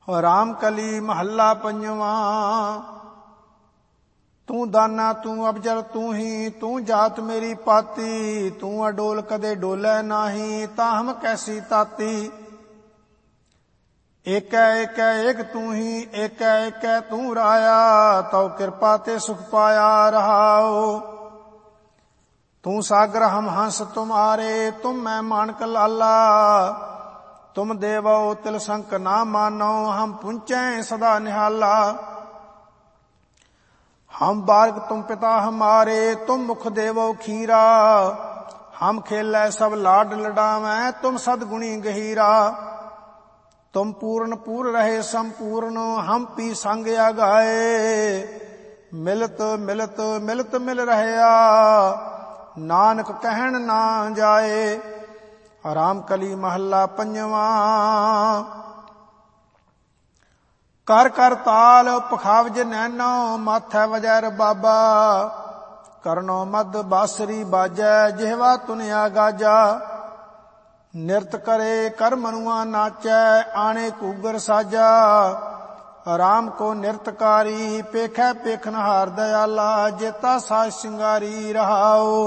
राम कली महला पंजवा। तू दाना तू अबजल तू ही, तू जात मेरी पाती। तू अडोल कदे डोलै नाही, ताहम कैसी ताती। एक एक तू ही, एक तू राया। तौ कृपा ते सुख पाया रहाओ। तू सागर हम हंस तुम्हारे, तुम मैं मानक लाला। तुम देवो तिल संक ना मानो, हम पुंचै सदा निहाला। हम बालक तुम पिता हमारे, तुम मुख देवो खीरा। हम खेलै सब लाड लडावै, तुम सदगुणी गहीरा। तुम पूर्ण पूर रहे संपूर्ण, हम पी संग आगाए। मिलत मिलत मिलत मिल रहया, नानक कहन ना जाए। राम कली महला पंजवा। कर कर ताल पखावज नैनो, माथै वजैर बाबा। करनो मद बासरी बाजै, जिहवा तुनिया गाजा। निरत करे कर मनुआ नाचै, आणे कूगर साजा। राम को निरतकारी, पेखै पेखनहार दयाला। जेता साज सिंगारी रहाओ।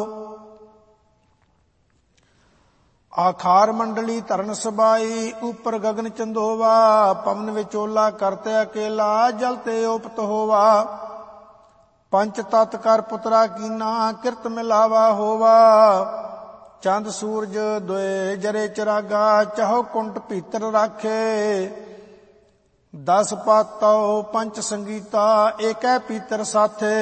आखार मंडली धरन सबाई, ऊपर गगन चंदोवा। पवन विचोला करते अकेला, जलते ओपत होवा। पंच तत् कर पुत्रा कीना, किरत मिलावा होवा। चंद सूरज दोए जरे चिरागा, चाहो कुंट भीतर राखे। 10 पातौ पंच संगीता, एकै पीतर साथे।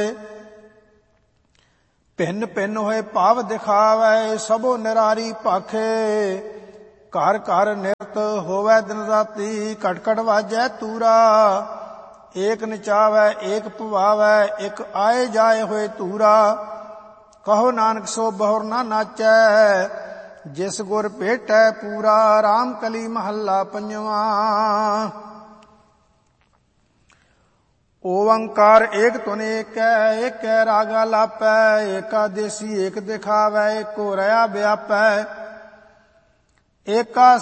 भिन्न भिन्न होए भाव दिखावै, सबो निरारी भाखे। घर घर निरत होवै दिन राती, घट घट वाजै तूरा। एक नचावै एक पवावै, एक आए जाए होए तूरा। कहो नानक सो बहुर ना नाचै, जिस गुर भेटै पूरा। राम कली महला पंजवा। ओंकार एक तुन एक रागा लापै। एका देसी एक दिखावै, एको रया व्यापै। एका